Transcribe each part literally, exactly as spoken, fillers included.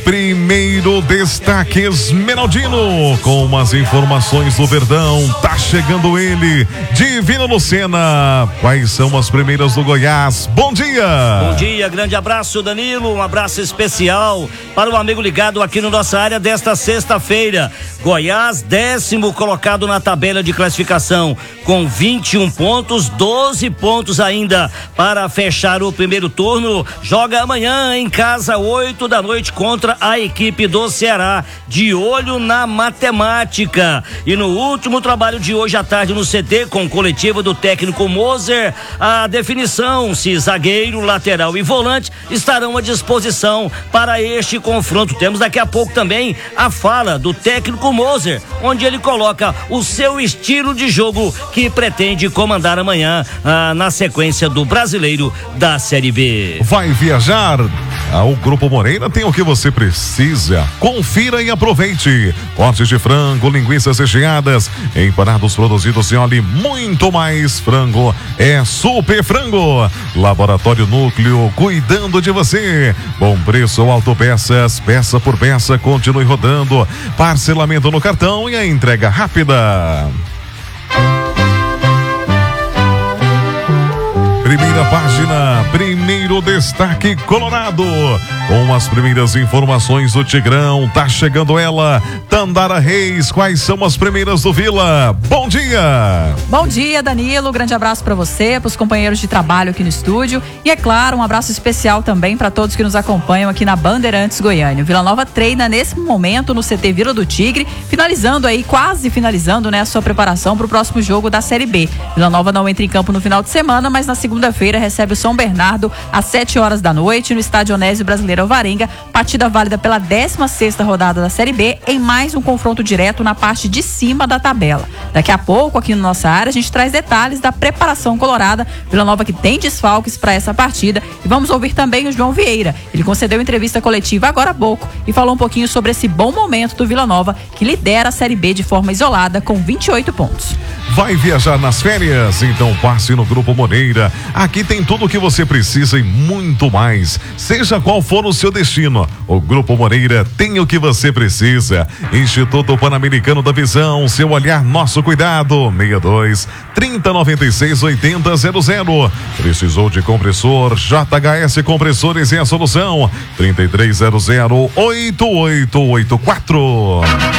Primeiro destaque Esmeraldino, com umas informações do Verdão, tá chegando ele, Divino Lucena. Quais são as primeiras do Goiás? Bom dia! Bom dia, grande abraço, Danilo, um abraço especial para o amigo ligado aqui na nossa área desta sexta-feira. Goiás, décimo colocado na tabela de classificação, com vinte e um pontos, doze pontos ainda para fechar o primeiro turno. Joga amanhã em casa, oito da noite, contra a equipe do Ceará, de olho na matemática. E no último trabalho de hoje à tarde no C T, com coletiva do técnico Moser, a definição se zagueiro, lateral e volante estarão à disposição para este confronto. Temos daqui a pouco também a fala do técnico Moser, onde ele coloca o seu estilo de jogo que pretende comandar amanhã ah, na sequência do Brasileiro da Série B. Vai viajar? Ah, o Grupo Moreira tem o que você precisa. Confira e aproveite. Cortes de frango, linguiças recheadas, empanados produzidos em óleo e muito mais. Frango é Super Frango. Laboratório Núcleo, cuidando de você. Bom preço, autopeças, peça por peça, continue rodando. Parcelamento no cartão e a entrega rápida. Primeira página, primeiro destaque Colorado. Com as primeiras informações do Tigrão, tá chegando ela, Tandara Reis. Quais são as primeiras do Vila? Bom dia! Bom dia, Danilo. Grande abraço para você, para os companheiros de trabalho aqui no estúdio. E é claro, um abraço especial também para todos que nos acompanham aqui na Bandeirantes Goiânia. O Vila Nova treina nesse momento no C T Vila do Tigre, finalizando aí, quase finalizando, né, a sua preparação para o próximo jogo da Série B. Vila Nova não entra em campo no final de semana, mas na segunda Segunda-feira recebe o São Bernardo às sete horas da noite no estádio Onésio Brasileiro Alvarenga, partida válida pela décima sexta rodada da Série B, em mais um confronto direto na parte de cima da tabela. Daqui a pouco, aqui na nossa área, a gente traz detalhes da preparação colorada. Vila Nova que tem desfalques para essa partida, e vamos ouvir também o João Vieira. Ele concedeu entrevista coletiva agora há pouco e falou um pouquinho sobre esse bom momento do Vila Nova, que lidera a Série B de forma isolada com vinte e oito pontos. Vai viajar nas férias? Então passe no Grupo Moreira. Aqui tem tudo o que você precisa e muito mais. Seja qual for o seu destino, o Grupo Moreira tem o que você precisa. Instituto Pan-Americano da Visão, seu olhar, nosso cuidado. sessenta e dois, trinta, noventa e seis, oitenta, zero zero. Precisou de compressor? J H S Compressores é a solução. trinta e três zero zero, oito oito oito quatro.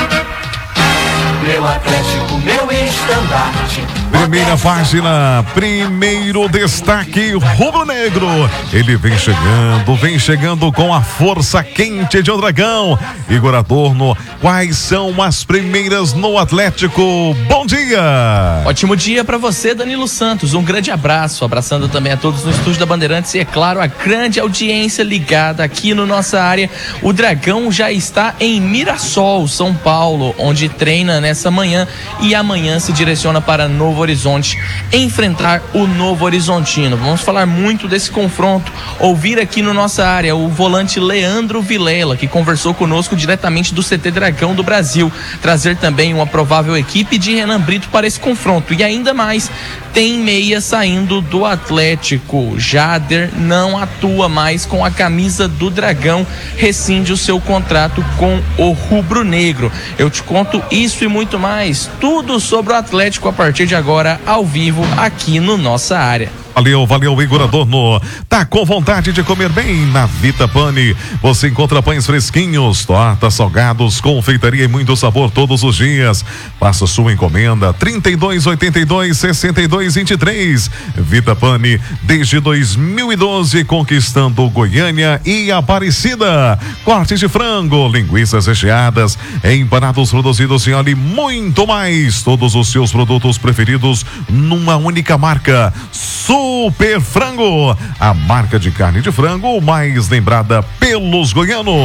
Meu Atlético, meu estandarte. Primeira página, primeiro destaque rubro-negro. Ele vem chegando, vem chegando com a força quente de um dragão. Igor Adorno, quais são as primeiras no Atlético? Bom dia! Ótimo dia para você, Danilo Santos. Um grande abraço, abraçando também a todos no estúdio da Bandeirantes e, é claro, a grande audiência ligada aqui no nossa área. O Dragão já está em Mirassol, São Paulo, onde treina nessa manhã e amanhã se direciona para Novo Horizonte enfrentar o Novo Horizontino. Vamos falar muito desse confronto, ouvir aqui no nossa área o volante Leandro Vilela, que conversou conosco diretamente do C T Dragão do Brasil, trazer também uma provável equipe de Renan Brito para esse confronto. E ainda mais, tem meia saindo do Atlético. Jader não atua mais com a camisa do Dragão, rescinde o seu contrato com o Rubro Negro. Eu te conto isso e muito mais, tudo sobre o Atlético a partir de agora, ao vivo, aqui no Nossa Área. Valeu, valeu, Igor Adorno. Tá com vontade de comer bem? Na Vita Pane você encontra pães fresquinhos, tortas, salgados, confeitaria e muito sabor todos os dias. Faça sua encomenda trinta e dois, oitenta e dois, sessenta e dois, vinte e três. Vita Pane desde dois mil e doze, conquistando Goiânia e Aparecida. Cortes de frango, linguiças recheadas, empanados produzidos em óleo e muito mais. Todos os seus produtos preferidos numa única marca. Super Frango, a marca de carne de frango mais lembrada pelos goianos.